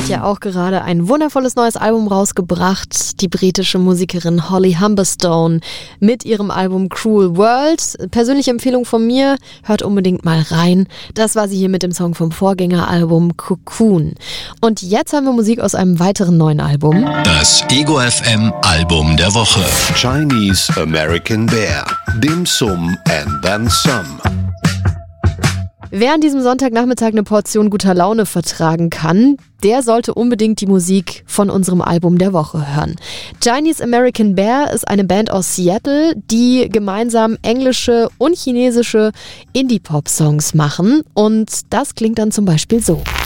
hat ja auch gerade ein wundervolles neues Album rausgebracht. Die britische Musikerin Holly Humberstone mit ihrem Album Cruel World. Persönliche Empfehlung von mir, hört unbedingt mal rein. Das war sie hier mit dem Song vom Vorgängeralbum Cocoon. Und jetzt haben wir Musik aus einem weiteren neuen Album. Das Ego FM Album der Woche. Chinese American Bear, Dim Sum and Then Some. Wer an diesem Sonntagnachmittag eine Portion guter Laune vertragen kann, der sollte unbedingt die Musik von unserem Album der Woche hören. Chinese American Bear ist eine Band aus Seattle, die gemeinsam englische und chinesische Indie-Pop-Songs machen. Und das klingt dann zum Beispiel so.